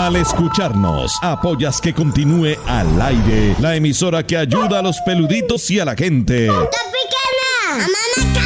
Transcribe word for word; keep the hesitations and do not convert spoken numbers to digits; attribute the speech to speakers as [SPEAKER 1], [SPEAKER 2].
[SPEAKER 1] Al escucharnos, apoyas que continúe al aire la emisora que ayuda a los peluditos y a la gente.
[SPEAKER 2] ¡Tropicana! ¡Mamá,